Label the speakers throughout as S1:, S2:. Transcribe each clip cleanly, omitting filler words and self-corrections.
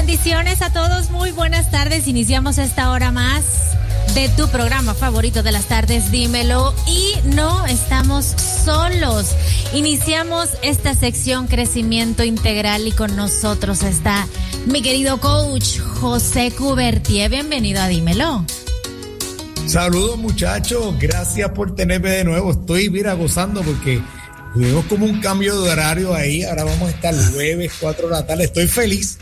S1: Bendiciones a todos, muy buenas tardes. Iniciamos esta hora más de tu programa favorito de las tardes, Dímelo. Y no estamos solos. Iniciamos esta sección Crecimiento Integral y con nosotros está mi querido coach José Cubertier. Bienvenido a Dímelo.
S2: Saludos, muchachos, gracias por tenerme de nuevo. Estoy, gozando porque tuvimos como un cambio de horario ahí. Ahora vamos a estar jueves, 4 de la tarde. Estoy feliz.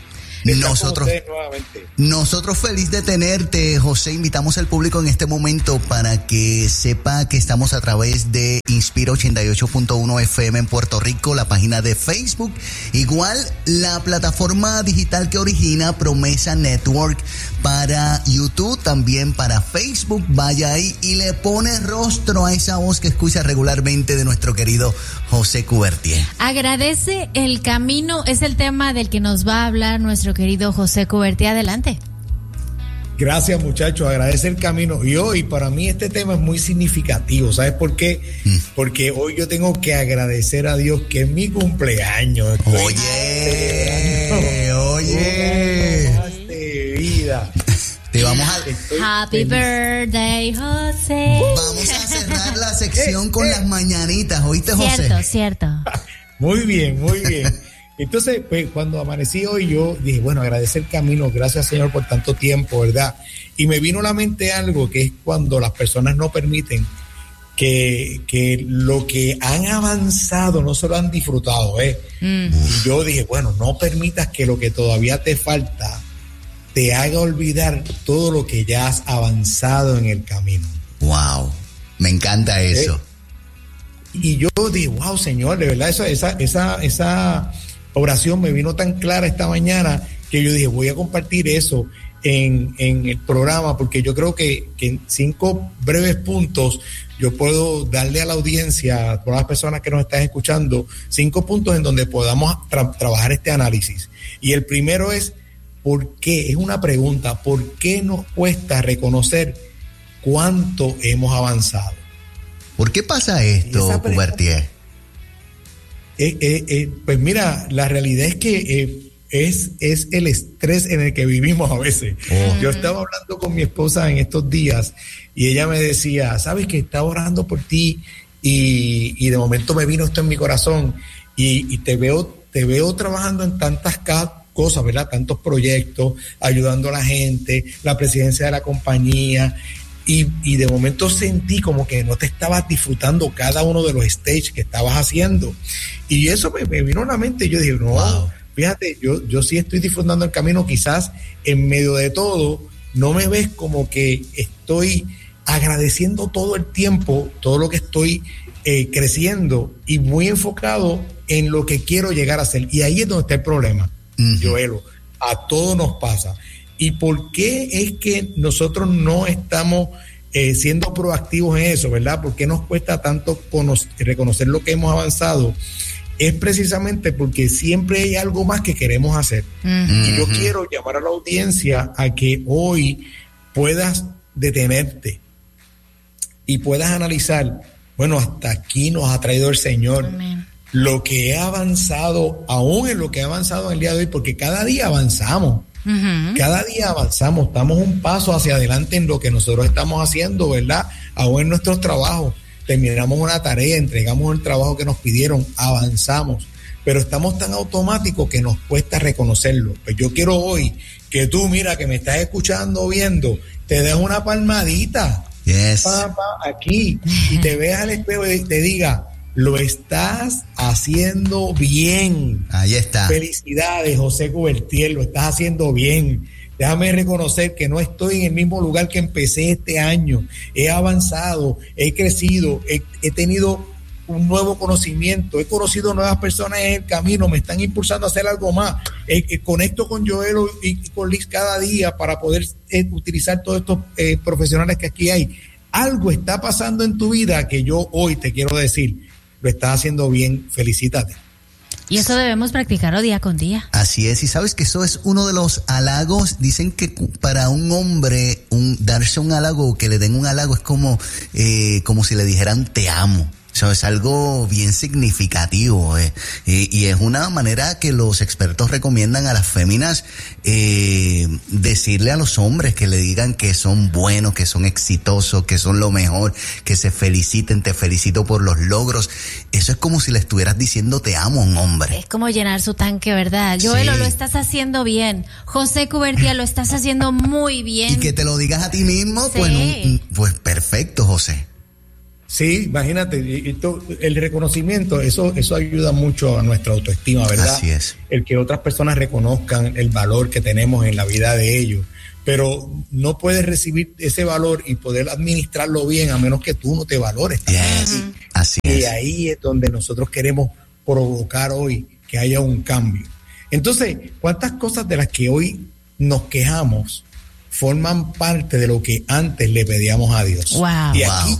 S3: Nosotros feliz de tenerte, José. Invitamos al público en este momento para que sepa que estamos a través de Inspira 88.1 FM en Puerto Rico, la página de Facebook, igual la plataforma digital que origina Promesa Network para YouTube, también para Facebook. Vaya ahí y le pone rostro a esa voz que escucha regularmente de nuestro querido José Cubertier.
S1: Agradece el camino, es el tema del que nos va a hablar nuestro querido José Cubertier. Adelante.
S2: Gracias, muchachos, agradece el camino. Y hoy para mí este tema es muy significativo. ¿Sabes por qué? Porque hoy yo tengo que agradecer a Dios que es mi cumpleaños. De vida.
S3: Te vamos a...
S1: Happy birthday, José.
S3: Vamos a cerrar la sección con las mañanitas, ¿oíste, José?
S1: Cierto.
S2: Muy bien. Entonces, pues, cuando amanecí hoy, yo dije, bueno, agradecer el camino, gracias, Señor, por tanto tiempo, ¿verdad? Y me vino a la mente algo que es cuando las personas no permiten que lo que han avanzado no se lo han disfrutado, ¿eh? Y yo dije, bueno, no permitas que lo que todavía te falta te haga olvidar todo lo que ya has avanzado en el camino.
S3: Wow, me encanta eso.
S2: Y yo dije, wow, Señor, de verdad, esa oración me vino tan clara esta mañana que yo dije, voy a compartir eso en el programa, porque yo creo que en 5 breves puntos yo puedo darle a la audiencia, a todas las personas que nos están escuchando, 5 puntos en donde podamos trabajar este análisis. Y el primero es, ¿por qué? Es una pregunta, ¿por qué nos cuesta reconocer cuánto hemos avanzado?
S3: ¿Por qué pasa esto, Cubertier?
S2: Pues mira, la realidad es que es el estrés en el que vivimos a veces. Yo estaba hablando con mi esposa en estos días y ella me decía, sabes que estaba orando por ti y de momento me vino esto en mi corazón y te veo trabajando en tantas cosas, ¿verdad? Tantos proyectos, ayudando a la gente, la presidencia de la compañía. Y de momento sentí como que no te estabas disfrutando cada uno de los stages que estabas haciendo. Y eso me vino a la mente y yo dije, no, wow. Fíjate, yo sí estoy disfrutando el camino, quizás en medio de todo, no me ves como que estoy agradeciendo todo el tiempo, todo lo que estoy creciendo y muy enfocado en lo que quiero llegar a ser. Y ahí es donde está el problema, Joelo, a todos nos pasa. ¿Y por qué es que nosotros no estamos siendo proactivos en eso, verdad? ¿Por qué nos cuesta tanto reconocer lo que hemos avanzado? Es precisamente porque siempre hay algo más que queremos hacer. Y yo quiero llamar a la audiencia a que hoy puedas detenerte y puedas analizar, bueno, hasta aquí nos ha traído el Señor. Amén. Lo que he avanzado, aún en lo que he avanzado en el día de hoy, porque cada día avanzamos. Cada día avanzamos, estamos un paso hacia adelante en lo que nosotros estamos haciendo, ¿verdad? Aún en nuestros trabajos, terminamos una tarea, entregamos el trabajo que nos pidieron, avanzamos, pero estamos tan automáticos que nos cuesta reconocerlo. Pues yo quiero hoy que tú, mira, que me estás escuchando, viendo, te des una palmadita, aquí, y te veas al espejo y te diga, lo estás haciendo bien.
S3: Ahí está.
S2: Felicidades, José Cubertier, lo estás haciendo bien. Déjame reconocer que no estoy en el mismo lugar que empecé este año. He avanzado, he crecido, he tenido un nuevo conocimiento, he conocido nuevas personas en el camino, me están impulsando a hacer algo más. Conecto con Joelo y con Liz cada día para poder utilizar todos estos profesionales que aquí hay. Algo está pasando en tu vida que yo hoy te quiero decir. Lo estás haciendo bien, felicítate.
S1: Y eso debemos practicarlo día con día.
S3: Así es, y sabes que eso es uno de los halagos. Dicen que para un hombre darse un halago o que le den un halago es como si le dijeran te amo. Eso es algo bien significativo, y es una manera que los expertos recomiendan a las féminas, decirle a los hombres que le digan que son buenos, que son exitosos, que son lo mejor, que se feliciten, te felicito por los logros. Eso es como si le estuvieras diciendo te amo a un hombre.
S1: Es como llenar su tanque, ¿verdad? Joel,
S3: Sí.
S1: lo estás haciendo bien. José Cubertía, lo estás haciendo muy bien.
S3: Y que te lo digas a ti mismo,
S1: Sí.
S3: pues perfecto, José.
S2: Sí, imagínate, el reconocimiento, eso ayuda mucho a nuestra autoestima, ¿verdad?
S3: Así es.
S2: El que otras personas reconozcan el valor que tenemos en la vida de ellos, pero no puedes recibir ese valor y poder administrarlo bien a menos que tú no te valores.
S3: Yes. Así
S2: Y
S3: es.
S2: ahí es donde nosotros queremos provocar hoy que haya un cambio. Entonces, ¿cuántas cosas de las que hoy nos quejamos forman parte de lo que antes le pedíamos a Dios?
S1: Wow.
S2: Y aquí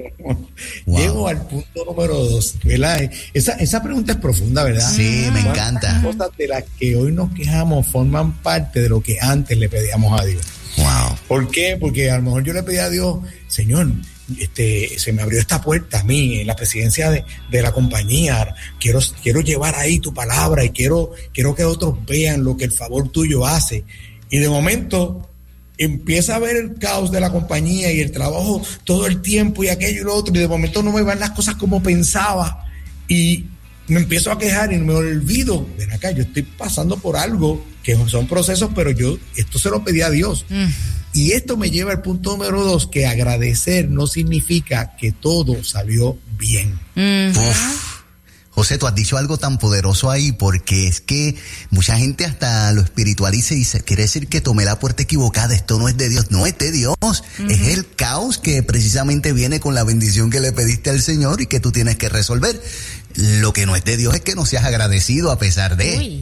S2: llego al punto número 2, ¿verdad? Esa pregunta es profunda, ¿verdad?
S3: Sí, me encanta.
S2: ¿Cuántas cosas de las que hoy nos quejamos forman parte de lo que antes le pedíamos a Dios?
S3: Wow.
S2: ¿Por qué? Porque a lo mejor yo le pedí a Dios, Señor, se me abrió esta puerta a mí en la presidencia de la compañía, quiero llevar ahí tu palabra y quiero que otros vean lo que el favor tuyo hace. Y de momento empieza a ver el caos de la compañía y el trabajo todo el tiempo y aquello y lo otro, y de momento no me van las cosas como pensaba y me empiezo a quejar y me olvido, ven acá, yo estoy pasando por algo que son procesos, pero esto se lo pedí a Dios. Y esto me lleva al punto número 2, que agradecer no significa que todo salió bien.
S3: Uf. José, tú has dicho algo tan poderoso ahí, porque es que mucha gente hasta lo espiritualiza y dice, quiere decir que tomé la puerta equivocada, esto no es de Dios. No es de Dios, es el caos que precisamente viene con la bendición que le pediste al Señor y que tú tienes que resolver. Lo que no es de Dios es que no seas agradecido a pesar de.
S1: Uy.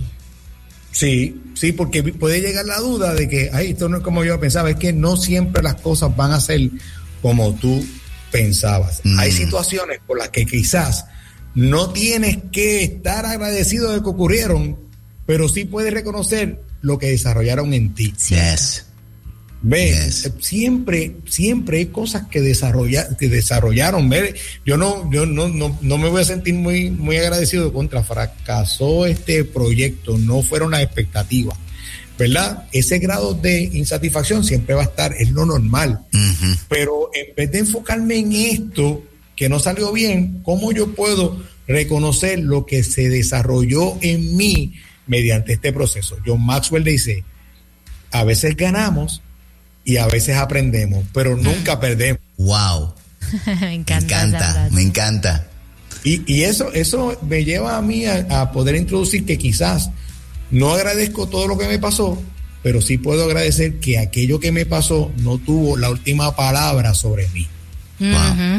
S2: Sí, porque puede llegar la duda de que, esto no es como yo pensaba, es que no siempre las cosas van a ser como tú pensabas. Hay situaciones por las que quizás no tienes que estar agradecido de que ocurrieron, pero sí puedes reconocer lo que desarrollaron en ti.
S3: Yes.
S2: ¿Ves?
S3: Yes.
S2: Siempre hay cosas que desarrollaron. ¿Ves? Yo no me voy a sentir muy agradecido contra fracasó este proyecto, no fueron las expectativas, ¿verdad? Ese grado de insatisfacción siempre va a estar, es lo normal. Pero en vez de enfocarme en esto que no salió bien, ¿cómo yo puedo reconocer lo que se desarrolló en mí mediante este proceso? John Maxwell dice, a veces ganamos y a veces aprendemos, pero nunca perdemos.
S3: Wow.
S1: Me encanta.
S3: Me encanta.
S2: Y eso me lleva a mí a poder introducir que quizás no agradezco todo lo que me pasó, pero sí puedo agradecer que aquello que me pasó no tuvo la última palabra sobre mí.
S3: Wow.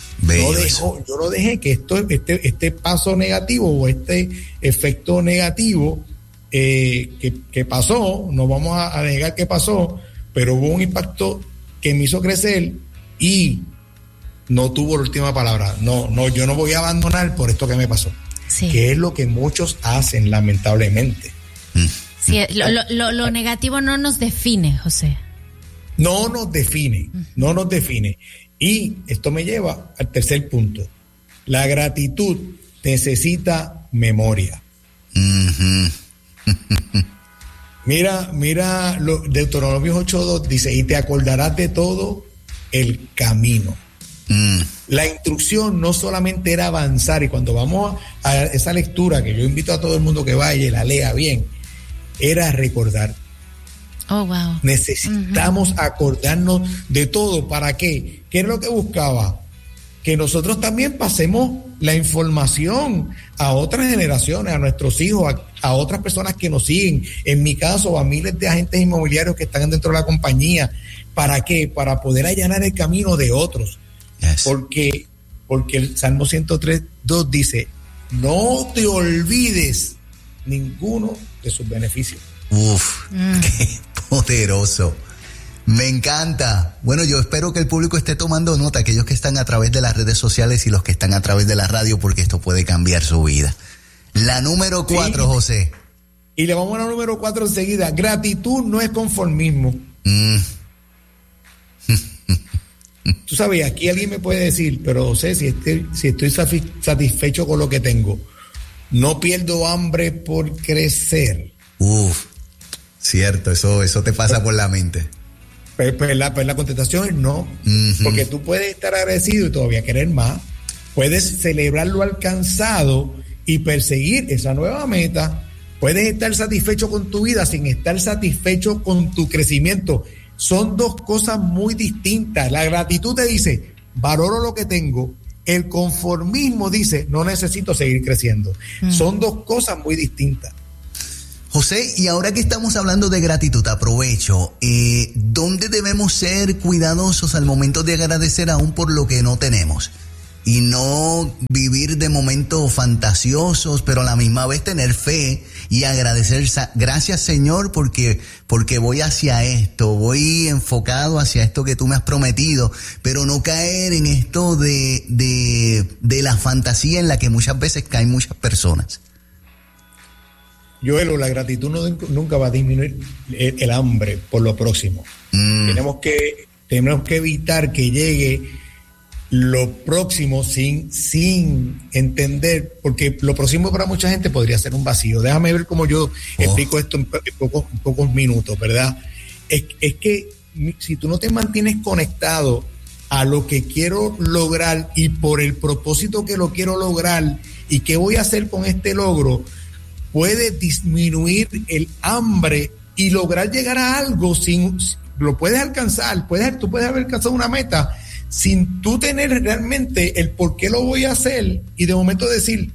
S2: Yo no dejé que este paso negativo o este efecto negativo que pasó, no vamos a negar que pasó, pero hubo un impacto que me hizo crecer y no tuvo la última palabra. No, yo no voy a abandonar por esto que me pasó.
S1: Sí.
S2: Que es lo que muchos hacen, lamentablemente.
S1: Sí, lo negativo no nos define, José.
S2: No nos define. Y esto me lleva al tercer punto. La gratitud necesita memoria. Mira, Deuteronomio 8:2 dice, y te acordarás de todo el camino. La instrucción no solamente era avanzar, y cuando vamos a esa lectura, que yo invito a todo el mundo que vaya y la lea bien, era recordar.
S1: Oh, wow.
S2: Necesitamos acordarnos de todo. ¿Para qué? ¿Qué es lo que buscaba? Que nosotros también pasemos la información a otras generaciones, a nuestros hijos, a otras personas que nos siguen, en mi caso, a miles de agentes inmobiliarios que están dentro de la compañía. ¿Para qué? Para poder allanar el camino de otros.
S3: Yes.
S2: Porque el Salmo 103:2 dice, no te olvides ninguno de sus beneficios.
S3: Uf, qué poderoso. Me encanta. Bueno, yo espero que el público esté tomando nota, aquellos que están a través de las redes sociales y los que están a través de la radio, porque esto puede cambiar su vida. La número 4, sí. José.
S2: Y le vamos a la número 4 enseguida. Gratitud no es conformismo. Tú sabes, aquí alguien me puede decir, pero José, si estoy satisfecho con lo que tengo, no pierdo hambre por crecer.
S3: Cierto, eso te pasa por la mente.
S2: Pues la contestación es no, porque tú puedes estar agradecido y todavía querer más, puedes celebrar lo alcanzado y perseguir esa nueva meta, puedes estar satisfecho con tu vida sin estar satisfecho con tu crecimiento. Son dos cosas muy distintas. La gratitud te dice, valoro lo que tengo. El conformismo dice, no necesito seguir creciendo. Son dos cosas muy distintas.
S3: José, y ahora que estamos hablando de gratitud, aprovecho, ¿dónde debemos ser cuidadosos al momento de agradecer aún por lo que no tenemos? Y no vivir de momentos fantasiosos, pero a la misma vez tener fe y agradecer. Gracias, Señor, porque voy hacia esto, voy enfocado hacia esto que tú me has prometido, pero no caer en esto de la fantasía en la que muchas veces caen muchas personas.
S2: Joel, la gratitud nunca va a disminuir el hambre por lo próximo. Tenemos que evitar que llegue lo próximo sin entender, porque lo próximo para mucha gente podría ser un vacío. Déjame ver cómo yo explico esto en pocos minutos, ¿verdad? Es que si tú no te mantienes conectado a lo que quiero lograr y por el propósito que lo quiero lograr y qué voy a hacer con este logro, puedes disminuir el hambre y lograr llegar a algo lo puedes alcanzar, tú puedes haber alcanzado una meta sin tú tener realmente el por qué lo voy a hacer y de momento decir,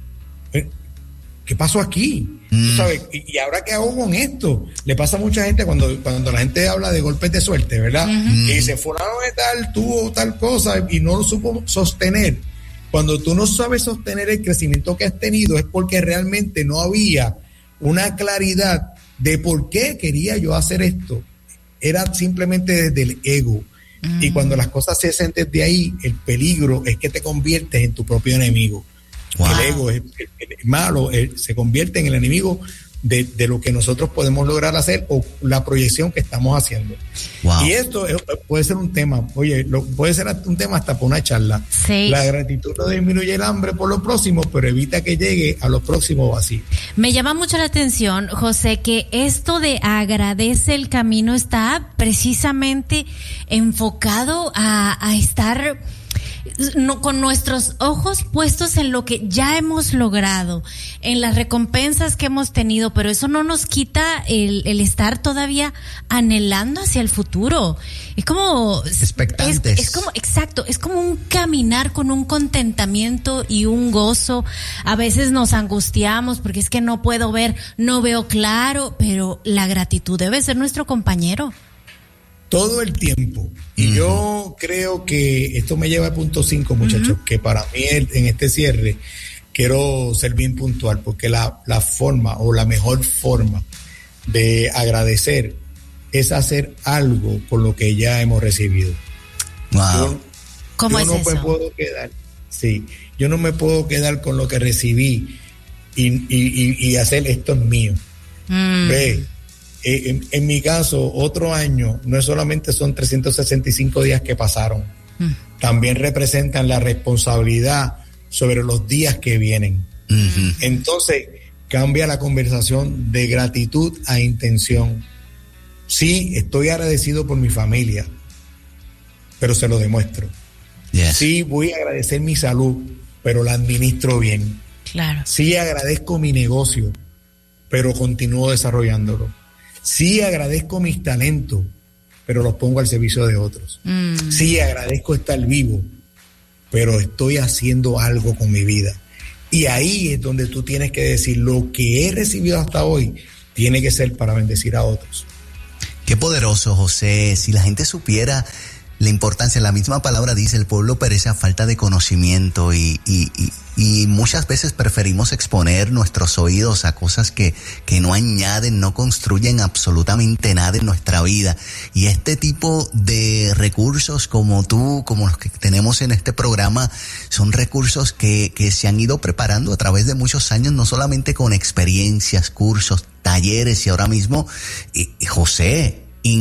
S2: ¿qué pasó aquí? ¿Tú sabes? ¿Y ahora qué hago con esto? Le pasa a mucha gente cuando la gente habla de golpes de suerte, ¿verdad? Que dice, fulano de tal tuvo tal cosa y no lo supo sostener. Cuando tú no sabes sostener el crecimiento que has tenido es porque realmente no había una claridad de por qué quería yo hacer esto. Era simplemente desde el ego. Y cuando las cosas se hacen desde ahí, el peligro es que te conviertes en tu propio enemigo. Wow. El ego es el malo, se convierte en el enemigo de lo que nosotros podemos lograr hacer o la proyección que estamos haciendo. Wow. Y esto puede ser un tema, puede ser un tema hasta para una charla. Sí. La gratitud no disminuye el hambre por lo próximo, pero evita que llegue a los próximos vacíos.
S1: Me llama mucho la atención, José, que esto de agradece el camino está precisamente enfocado a estar con nuestros ojos puestos en lo que ya hemos logrado, en las recompensas que hemos tenido, pero eso no nos quita el estar todavía anhelando hacia el futuro. Es como
S3: expectantes.
S1: Es como, exacto, es como un caminar con un contentamiento y un gozo. A veces nos angustiamos porque es que no puedo ver, no veo claro, pero la gratitud debe ser nuestro compañero.
S2: Todo el tiempo. Y yo creo que esto me lleva al punto 5, muchachos, que para mí en este cierre quiero ser bien puntual, porque la forma o la mejor forma de agradecer es hacer algo con lo que ya hemos recibido.
S3: Wow.
S1: ¿Cómo es eso?
S2: Yo no me puedo quedar con lo que recibí y hacer esto es mío. Ve. En mi caso, otro año no solamente son 365 días que pasaron, también representan la responsabilidad sobre los días que vienen. Entonces, cambia la conversación de gratitud a intención. Sí, estoy agradecido por mi familia, pero se lo demuestro.
S3: Yes.
S2: Sí, voy a agradecer mi salud, pero la administro bien.
S1: Claro.
S2: Sí, agradezco mi negocio, pero continúo desarrollándolo. Sí, agradezco mis talentos, pero los pongo al servicio de otros. Sí, agradezco estar vivo, pero estoy haciendo algo con mi vida. Y ahí es donde tú tienes que decir, lo que he recibido hasta hoy tiene que ser para bendecir a otros.
S3: Qué poderoso, José. Si la gente supiera la importancia, la misma palabra dice, el pueblo perece a falta de conocimiento y muchas veces preferimos exponer nuestros oídos a cosas que no añaden, no construyen absolutamente nada en nuestra vida. Y este tipo de recursos como tú, como los que tenemos en este programa, son recursos que se han ido preparando a través de muchos años, no solamente con experiencias, cursos, talleres y ahora mismo, José,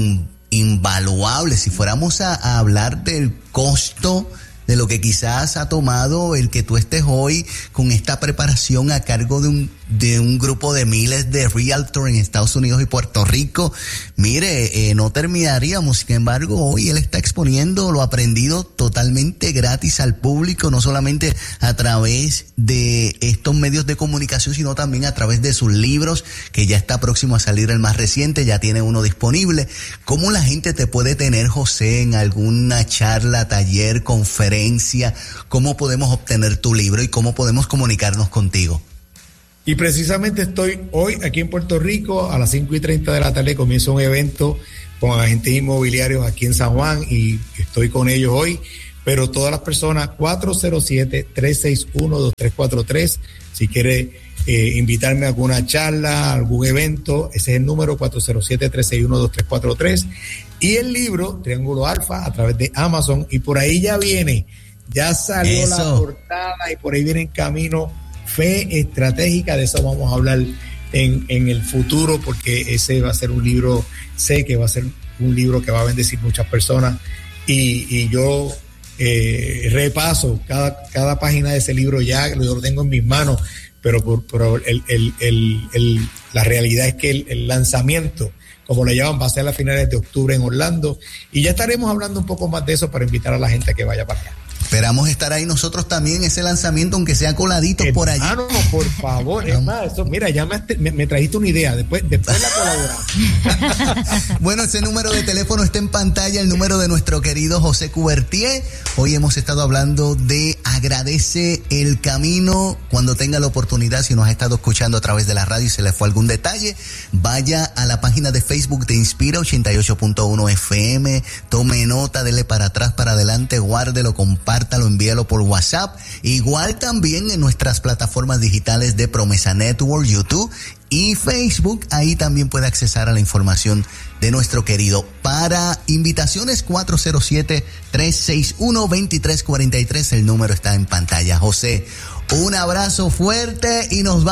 S3: invaluable. Si fuéramos a hablar del costo de lo que quizás ha tomado el que tú estés hoy con esta preparación a cargo de un grupo de miles de realtors en Estados Unidos y Puerto Rico, mire, no terminaríamos. Sin embargo, hoy él está exponiendo lo aprendido totalmente gratis al público, no solamente a través de estos medios de comunicación, sino también a través de sus libros, que ya está próximo a salir el más reciente, ya tiene uno disponible. ¿Cómo la gente te puede tener, José, en alguna charla, taller, conferencia? ¿Cómo podemos obtener tu libro y cómo podemos comunicarnos contigo?
S2: Y precisamente estoy hoy aquí en Puerto Rico, a las 5:30 de la tarde comienza un evento con agentes inmobiliarios aquí en San Juan y estoy con ellos hoy, pero todas las personas, 407-361-2343, si quiere invitarme a alguna charla, a algún evento, ese es el número, 407-361-2343, y el libro Triángulo Alfa a través de Amazon, y por ahí ya viene, ya salió la portada y por ahí viene en camino Fe Estratégica. De eso vamos a hablar en el futuro, porque ese va a ser un libro, sé que va a ser un libro que va a bendecir muchas personas, y yo repaso cada página de ese libro, ya lo tengo en mis manos, pero la realidad es que el lanzamiento, como le llaman, va a ser a finales de octubre en Orlando, y ya estaremos hablando un poco más de eso para invitar a la gente a que vaya para allá.
S3: Esperamos estar ahí nosotros también en ese lanzamiento, aunque sea coladitos por allá.
S2: No, por favor, es más, eso, mira, ya me trajiste una idea, después la colaboramos.
S3: Bueno, ese número de teléfono está en pantalla, el número de nuestro querido José Cubertier. Hoy hemos estado hablando de agradece el camino. Cuando tenga la oportunidad, si nos ha estado escuchando a través de la radio y se le fue algún detalle, vaya a la página de Facebook de Inspira 88.1 FM, tome nota, dele para atrás, para adelante, guárdelo, compártalo, envíalo por WhatsApp. Igual también en nuestras plataformas digitales de Promesa Network, YouTube y Facebook. Ahí también puede accesar a la información de nuestro querido. Para invitaciones, 407-361-2343. El número está en pantalla. José, un abrazo fuerte y nos vamos.